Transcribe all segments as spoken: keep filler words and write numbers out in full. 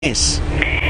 es?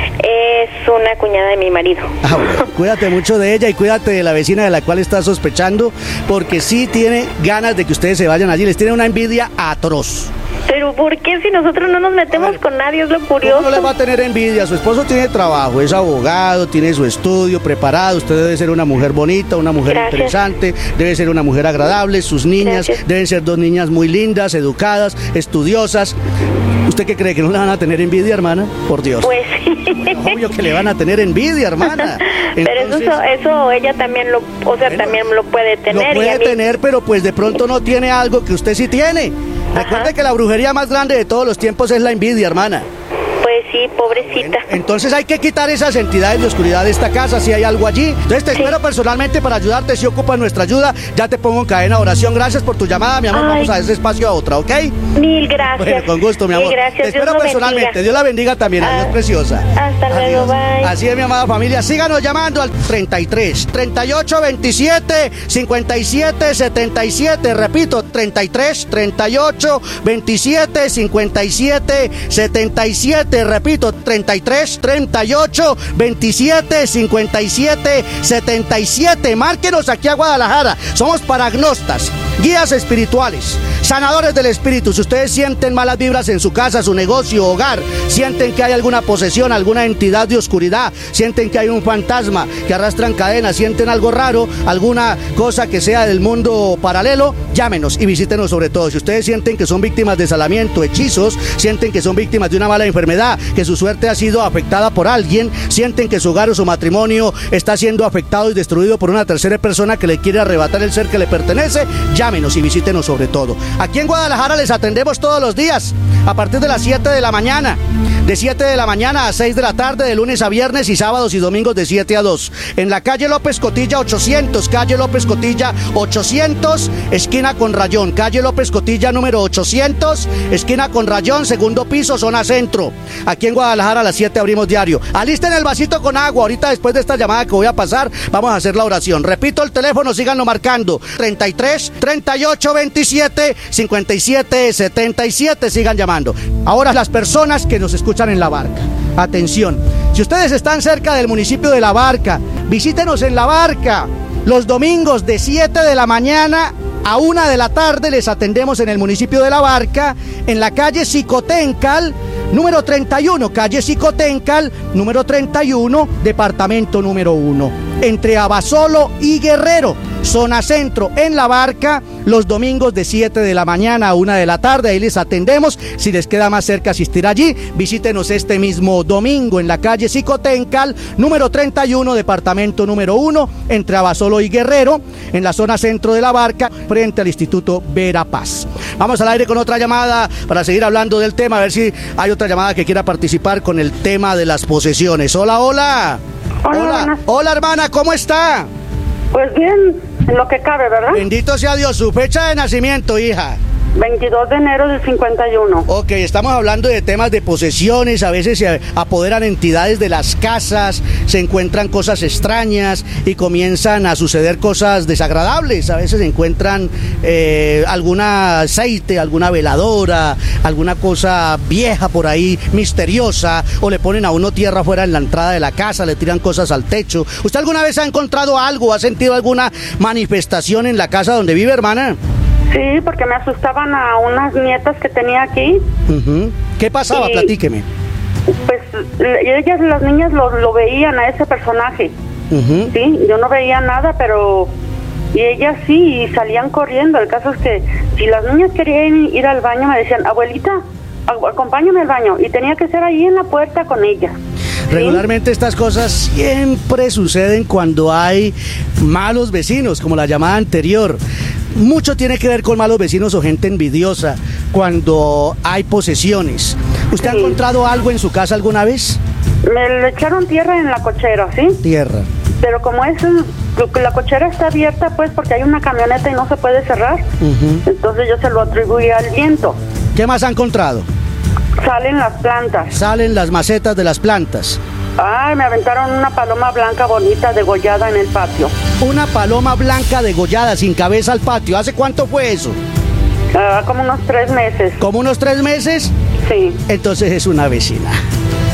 Es una cuñada de mi marido. Ah, bueno, cuídate mucho de ella y cuídate de la vecina de la cual estás sospechando, porque sí tiene ganas de que ustedes se vayan allí, les tiene una envidia atroz. Pero ¿por qué si nosotros no nos metemos con nadie? Es lo curioso. ¿Cómo no le va a tener envidia? Su esposo tiene trabajo, es abogado, tiene su estudio preparado, usted debe ser una mujer bonita, una mujer Gracias. interesante, debe ser una mujer agradable, sus niñas Gracias. deben ser dos niñas muy lindas, educadas, estudiosas. ¿Usted qué cree, que no le van a tener envidia, hermana? Por Dios. Pues sí. Obvio que le van a tener envidia, hermana. Pero Entonces, eso, eso ella también lo, o sea, bueno, también lo puede tener. Lo y puede a mí- tener, pero pues de pronto no tiene algo que usted sí tiene. Recuerde Ajá. que la brujería más grande de todos los tiempos es la envidia, hermana. Pues sí, pobrecita. Entonces hay que quitar esas entidades de oscuridad de esta casa, si hay algo allí. Entonces te Sí. espero personalmente para ayudarte, si ocupas nuestra ayuda. Ya te pongo en cadena de oración. Gracias por tu llamada, mi amor. Ay. Vamos a ese espacio a otra, ¿ok? Mil gracias. Bueno, con gusto, mi Mil amor. gracias. Te espero Dios lo personalmente. bendiga. Dios la bendiga también. Adiós, Ah, preciosa. hasta luego, Adiós. bye. Así es, mi amada familia. Síganos llamando al treinta y tres, treinta y ocho, veintisiete, cincuenta y siete, setenta y siete. Repito, treinta y tres, treinta y ocho, veintisiete, cincuenta y siete, setenta y siete. Repito, treinta y tres, treinta y ocho, veintisiete, cincuenta y siete, setenta y siete. Márquenos aquí a Guadalajara. Somos paragnostas, guías espirituales, sanadores del espíritu. Si ustedes sienten malas vibras en su casa, su negocio, hogar, sienten que hay alguna posesión, alguna entidad de oscuridad, sienten que hay un fantasma que arrastran cadenas, sienten algo raro, alguna cosa que sea del mundo paralelo, llámenos y visítenos sobre todo. Si ustedes sienten que son víctimas de salamiento, hechizos, sienten que son víctimas de una mala enfermedad, que su suerte ha sido afectada por alguien, sienten que su hogar o su matrimonio está siendo afectado y destruido por una tercera persona que le quiere arrebatar el ser que le pertenece, llámenos y visítenos sobre todo. Aquí en Guadalajara les atendemos todos los días, a partir de las siete de la mañana, de siete de la mañana a seis de la tarde, de lunes a viernes y sábados y domingos de siete a dos. En la calle López Cotilla ochocientos, calle López Cotilla ochocientos, esquina con Rayón, calle López Cotilla número ochocientos, esquina con Rayón, segundo piso, zona centro. Aquí en Guadalajara a las siete abrimos diario. Alisten el vasito con agua. Ahorita, después de esta llamada que voy a pasar, vamos a hacer la oración. Repito el teléfono, síganlo marcando. treinta y tres, treinta y ocho, veintisiete, cincuenta y siete, setenta y siete. Sigan llamando. Ahora, las personas que nos escuchan en La Barca, atención. Si ustedes están cerca del municipio de La Barca, visítenos en La Barca. Los domingos de siete de la mañana a una de la tarde les atendemos en el municipio de La Barca, en la calle Xicoténcal, número treinta y uno, calle Xicoténcal, número treinta y uno, departamento número uno, entre Abasolo y Guerrero, zona centro, en La Barca, los domingos de siete de la mañana a una de la tarde. Ahí les atendemos. Si les queda más cerca asistir allí, visítenos este mismo domingo en la calle Xicoténcal, número treinta y uno, departamento número uno, entre Abasolo y Guerrero, en la zona centro de La Barca, frente al Instituto Verapaz. Vamos al aire con otra llamada para seguir hablando del tema, a ver si hay otra llamada que quiera participar con el tema de las posesiones. Hola, hola. Hola, Hola, buenas. hola hermana, ¿cómo está? Pues bien, en lo que cabe, ¿verdad? Bendito sea Dios. Su fecha de nacimiento, hija. veintidós de enero del cincuenta y uno. Ok, estamos hablando de temas de posesiones. A veces se apoderan entidades de las casas, se encuentran cosas extrañas y comienzan a suceder cosas desagradables. A veces se encuentran eh, algún aceite, alguna veladora, alguna cosa vieja por ahí, misteriosa, o le ponen a uno tierra afuera en la entrada de la casa, le tiran cosas al techo. ¿Usted alguna vez ha encontrado algo, ha sentido alguna manifestación en la casa donde vive, hermana? Sí, porque me asustaban a unas nietas que tenía aquí. Uh-huh. ¿Qué pasaba? Sí. Platíqueme. Pues le- ellas, las niñas, lo, lo veían a ese personaje. Uh-huh. Sí, yo no veía nada, pero... Y ellas sí, y salían corriendo. El caso es que si las niñas querían ir al baño, me decían, abuelita, a- acompáñame al baño. Y tenía que ser ahí en la puerta con ellas. ¿Sí? Regularmente estas cosas siempre suceden cuando hay malos vecinos, como la llamada anterior. Mucho tiene que ver con malos vecinos o gente envidiosa cuando hay posesiones. ¿Usted ha Sí. encontrado algo en su casa alguna vez? Me le echaron tierra en la cochera, ¿sí? Tierra. Pero como es, la cochera está abierta, pues, porque hay una camioneta y no se puede cerrar, Ujú. entonces yo se lo atribuí al viento. ¿Qué más ha encontrado? Salen las plantas. Salen las macetas de las plantas. Ay, me aventaron una paloma blanca bonita degollada en el patio. Una paloma blanca degollada sin cabeza al patio. ¿Hace cuánto fue eso? Ah, como unos tres meses. ¿Como unos tres meses? Sí. Entonces es una vecina.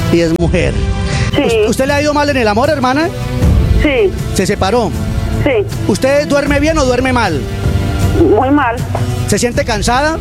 y es mujer. Sí. ¿Usted le ha ido mal en el amor, hermana? Sí. ¿Se separó? Sí. ¿Usted duerme bien o duerme mal? Muy mal. ¿Se siente cansada?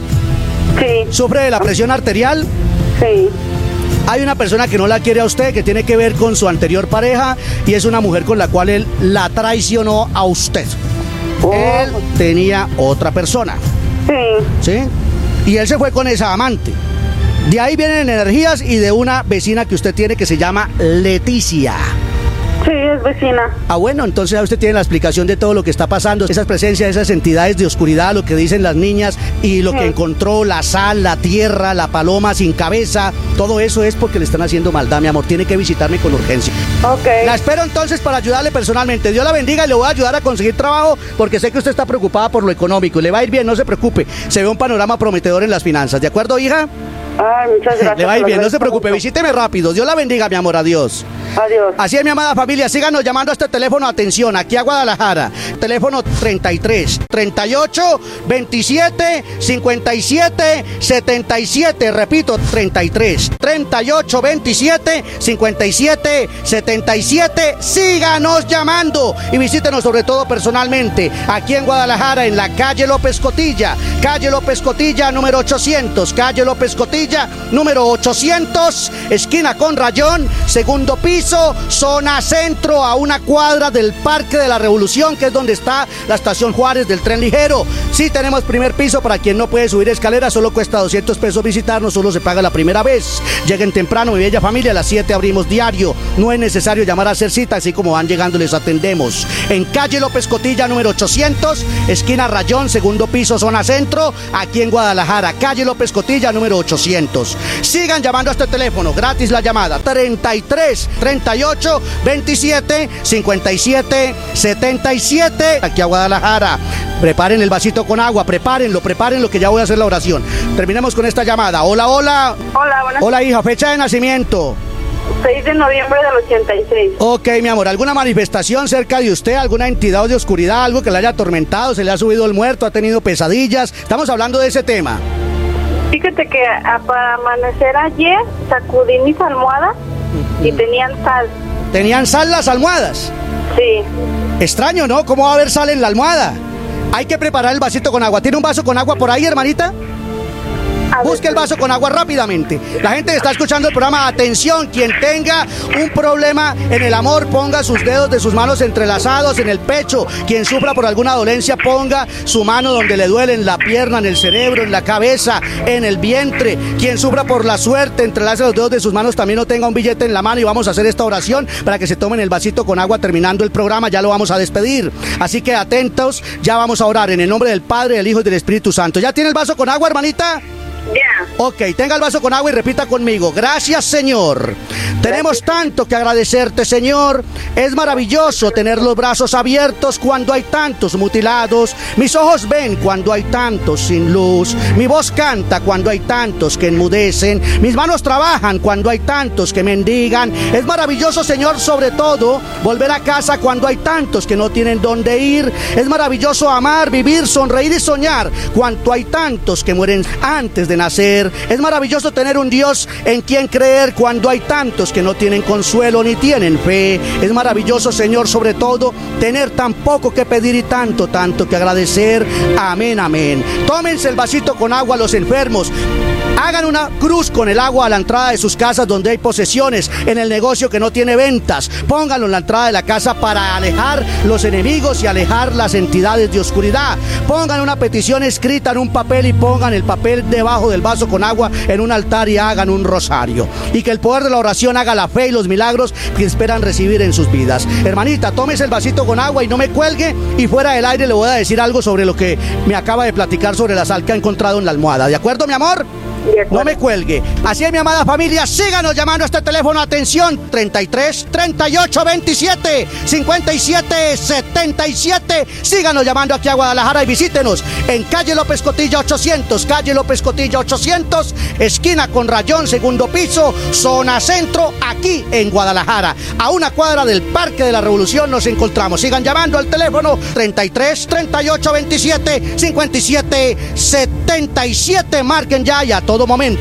Sí. ¿Sufre de la presión arterial? Sí. Hay una persona que no la quiere a usted, que tiene que ver con su anterior pareja, y es una mujer con la cual él la traicionó a usted. Oh. Él tenía otra persona, Sí. ¿sí? Y él se fue con esa amante. De ahí vienen energías y de una vecina que usted tiene que se llama Leticia. Sí, es vecina. Ah, bueno, entonces ya usted tiene la explicación de todo lo que está pasando, esas presencias, esas entidades de oscuridad, lo que dicen las niñas y lo Sí. que encontró, la sal, la tierra, la paloma sin cabeza, todo eso es porque le están haciendo maldad, mi amor, tiene que visitarme con urgencia. Ok. La espero entonces para ayudarle personalmente. Dios la bendiga y le voy a ayudar a conseguir trabajo porque sé que usted está preocupada por lo económico y le va a ir bien, no se preocupe. Se ve un panorama prometedor en las finanzas, ¿de acuerdo, hija? Ay, muchas gracias. Le va a ir te lo bien, no se agradezco preocupe, mucho. visíteme rápido. Dios la bendiga, mi amor, adiós. Adiós. Así es, mi amada familia, síganos llamando a este teléfono, atención, aquí a Guadalajara, teléfono treinta y tres, treinta y ocho, veintisiete, cincuenta y siete, setenta y siete, repito, treinta y tres, treinta y ocho, veintisiete, cincuenta y siete, setenta y siete, síganos llamando y visítenos sobre todo personalmente, aquí en Guadalajara, en la calle López Cotilla, calle López Cotilla número ochocientos, calle López Cotilla número ochocientos, esquina con Rayón, segundo piso, zona centro, a una cuadra del Parque de la Revolución, que es donde está la estación Juárez del tren ligero. Sí tenemos primer piso para quien no puede subir escaleras, solo cuesta doscientos pesos visitarnos, solo se paga la primera vez. Lleguen temprano, mi bella familia, a las siete abrimos diario, no es necesario llamar a hacer cita, así como van llegando les atendemos. En calle López Cotilla número ochocientos, esquina Rayón, segundo piso, zona centro, aquí en Guadalajara, calle López Cotilla número ochocientos. Sigan llamando a este teléfono, gratis la llamada, treinta y tres, treinta y ocho, veintisiete, cincuenta y siete, setenta y siete, aquí a Guadalajara. Preparen el vasito con agua, prepárenlo, prepárenlo que ya voy a hacer la oración. Terminemos con esta llamada. Hola, hola. Hola, buenas. Hola, hija, fecha de nacimiento. seis de noviembre del ochenta y seis. Ok, mi amor, ¿alguna manifestación cerca de usted? ¿Alguna entidad de oscuridad? ¿Algo que le haya atormentado? ¿Se le ha subido el muerto? ¿Ha tenido pesadillas? Estamos hablando de ese tema. Fíjate que a- para amanecer ayer sacudí mis almohadas y tenían sal. ¿Tenían sal las almohadas? Sí. Extraño, ¿no? ¿Cómo va a haber sal en la almohada? Hay que preparar el vasito con agua. ¿Tiene un vaso con agua por ahí, hermanita? A ver, Busque el vaso con agua rápidamente. La gente que está escuchando el programa, atención, quien tenga un problema en el amor, ponga sus dedos de sus manos entrelazados en el pecho. Quien sufra por alguna dolencia, ponga su mano donde le duele, en la pierna, en el cerebro, en la cabeza, en el vientre. Quien sufra por la suerte, entrelace los dedos de sus manos, también no tenga un billete en la mano y vamos a hacer esta oración para que se tomen el vasito con agua terminando el programa. Ya lo vamos a despedir. Así que atentos, ya vamos a orar en el nombre del Padre, del Hijo y del Espíritu Santo. ¿Ya tiene el vaso con agua, hermanita? ya. Ok, tenga el vaso con agua y repita conmigo. Gracias, Señor. Tenemos tanto que agradecerte, Señor. Es maravilloso tener los brazos abiertos cuando hay tantos mutilados. Mis ojos ven cuando hay tantos sin luz. Mi voz canta cuando hay tantos que enmudecen. Mis manos trabajan cuando hay tantos que mendigan. Es maravilloso, Señor, sobre todo, volver a casa cuando hay tantos que no tienen dónde ir. Es maravilloso amar, vivir, sonreír y soñar cuando hay tantos que mueren antes de nacer. Es maravilloso tener un Dios en quien creer cuando hay tantos que no tienen consuelo ni tienen fe. Es maravilloso, Señor, sobre todo, tener tan poco que pedir y tanto, tanto que agradecer. Amén, amén. Tómense el vasito con agua a los enfermos. Hagan una cruz con el agua a la entrada de sus casas donde hay posesiones, en el negocio que no tiene ventas. Pónganlo en la entrada de la casa para alejar los enemigos y alejar las entidades de oscuridad. Pongan una petición escrita en un papel y pongan el papel debajo del vaso con agua en un altar y hagan un rosario. Y que el poder de la oración haga la fe y los milagros que esperan recibir en sus vidas. Hermanita, tómese el vasito con agua y no me cuelgue, y fuera del aire le voy a decir algo sobre lo que me acaba de platicar sobre la sal que ha encontrado en la almohada. ¿De acuerdo, mi amor? No me cuelgue. Así es, mi amada familia, síganos llamando a este teléfono. Atención, treinta y tres, treinta y ocho, veintisiete, cincuenta y siete, setenta y siete. Síganos llamando aquí a Guadalajara y visítenos en calle López Cotilla ochocientos, calle López Cotilla ochocientos, esquina con Rayón, segundo piso, zona centro, aquí en Guadalajara. A una cuadra del Parque de la Revolución nos encontramos. Sigan llamando al teléfono treinta y tres, treinta y ocho, veintisiete, cincuenta y siete, setenta y siete. Marquen ya y a todo momento.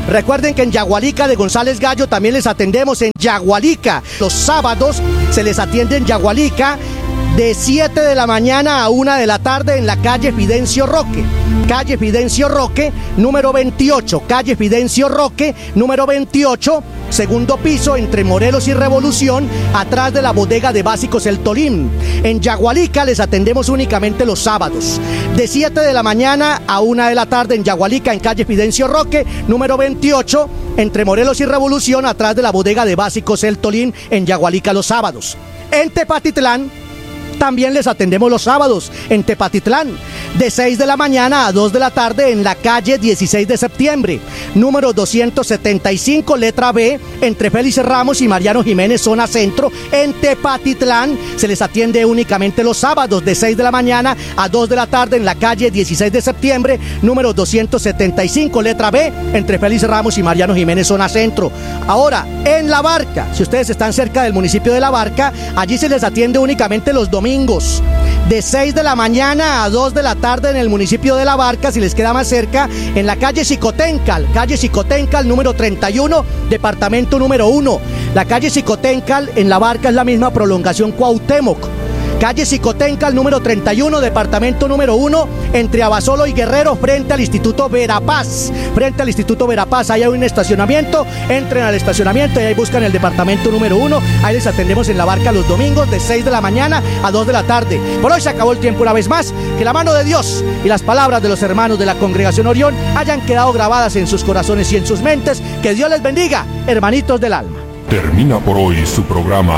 Recuerden que en Yagualica de González Gallo también les atendemos en Yagualica. Los sábados se les atiende en Yagualica de siete de la mañana a una de la tarde en la calle Fidencio Roque. Calle Fidencio Roque, número veintiocho. Calle Fidencio Roque, número veintiocho, segundo piso, entre Morelos y Revolución, atrás de la bodega de básicos El Tolín. En Yagualica les atendemos únicamente los sábados, de siete de la mañana a una de la tarde en Yagualica, en calle Fidencio Roque, número veintiocho, entre Morelos y Revolución, atrás de la bodega de básicos El Tolín, en Yagualica los sábados. En Tepatitlán también les atendemos los sábados, en Tepatitlán, de seis de la mañana a dos de la tarde en la calle dieciséis de septiembre, número doscientos setenta y cinco, letra B, entre Félix Ramos y Mariano Jiménez, zona centro. En Tepatitlán se les atiende únicamente los sábados, de seis de la mañana a dos de la tarde en la calle dieciséis de septiembre, número doscientos setenta y cinco, letra B, entre Félix Ramos y Mariano Jiménez, zona centro. Ahora, en La Barca, si ustedes están cerca del municipio de La Barca, allí se les atiende únicamente los domingos, de seis de la mañana a dos de la tarde en el municipio de La Barca, si les queda más cerca, en la calle Xicoténcal, calle Xicoténcal, número treinta y uno, departamento número uno. La calle Xicoténcal en La Barca es la misma prolongación Cuauhtémoc. Calle Xicoténcal, número treinta y uno, departamento número uno, entre Abasolo y Guerrero, frente al Instituto Verapaz. Frente al Instituto Verapaz, ahí hay un estacionamiento, entren al estacionamiento y ahí buscan el departamento número uno. Ahí les atendemos en La Barca los domingos, de seis de la mañana a dos de la tarde. Por hoy se acabó el tiempo una vez más. Que la mano de Dios y las palabras de los hermanos de la Congregación Orión hayan quedado grabadas en sus corazones y en sus mentes. Que Dios les bendiga, hermanitos del alma. Termina por hoy su programa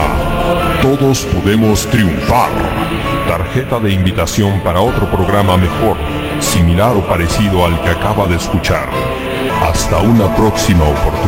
Todos Podemos Triunfar. Tarjeta de invitación para otro programa mejor, similar o parecido al que acaba de escuchar. Hasta una próxima oportunidad.